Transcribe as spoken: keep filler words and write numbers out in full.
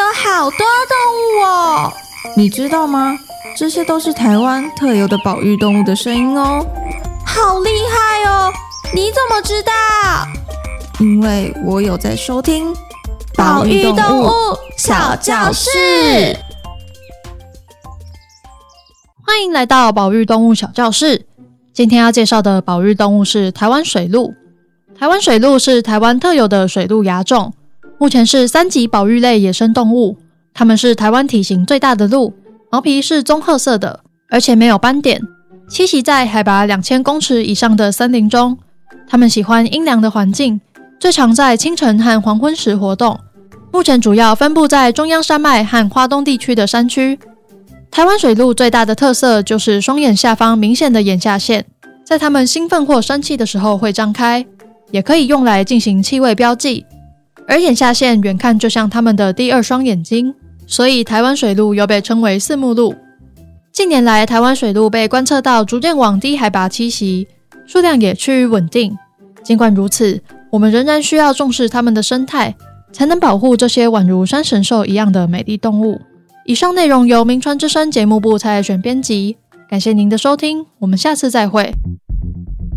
好多动物哦！你知道吗？这些都是台湾特有的保育动物的声音哦。好厉害哦！你怎么知道？因为我有在收听保育动物小教室。欢迎来到保育动物小教室。今天要介绍的保育动物是台湾水鹿。台湾水鹿是台湾特有的水鹿亚种，目前是三级保育类野生动物。它们是台湾体型最大的鹿，毛皮是棕褐色的，而且没有斑点，栖息在海拔两千公尺以上的森林中。它们喜欢阴凉的环境，最常在清晨和黄昏时活动。目前主要分布在中央山脉和花东地区的山区。台湾水鹿最大的特色就是双眼下方明显的眼下线，在它们兴奋或生气的时候会张开，也可以用来进行气味标记。而眼下线远看就像它们的第二双眼睛，所以台湾水鹿又被称为四目鹿。近年来，台湾水鹿被观测到逐渐往低海拔栖息，数量也趋于稳定。尽管如此，我们仍然需要重视它们的生态，才能保护这些宛如山神兽一样的美丽动物。以上内容由名传之声节目部蔡爱璇编辑，感谢您的收听，我们下次再会。